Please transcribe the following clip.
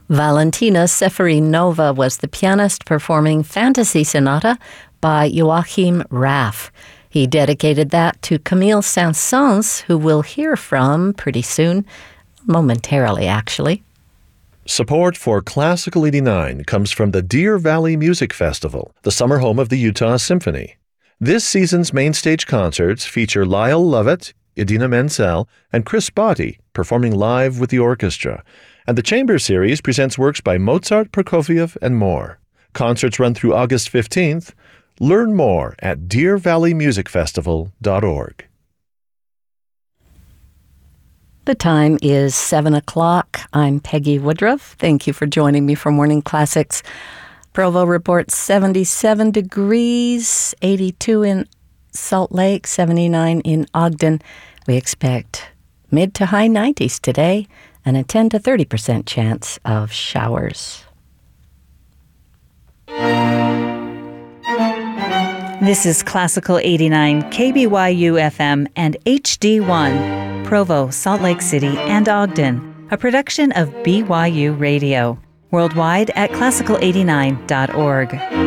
Valentina Seferinova was the pianist performing Fantasy Sonata by Joachim Raff. He dedicated that to Camille Saint-Saëns, who we'll hear from pretty soon, momentarily actually. Support for Classical 89 comes from the Deer Valley Music Festival, the summer home of the Utah Symphony. This season's main stage concerts feature Lyle Lovett, Idina Menzel, and Chris Botti performing live with the orchestra, and the Chamber Series presents works by Mozart, Prokofiev, and more. Concerts run through August 15th. Learn more at deervalleymusicfestival.org. The time is 7 o'clock. I'm Peggy Woodruff. Thank you for joining me for Morning Classics. Provo reports 77 degrees, 82 in Salt Lake, 79 in Ogden. We expect mid to high 90s today and a 10 to 30% chance of showers. This is Classical 89, KBYU FM and HD1, Provo, Salt Lake City, and Ogden, a production of BYU Radio. Worldwide at classical89.org.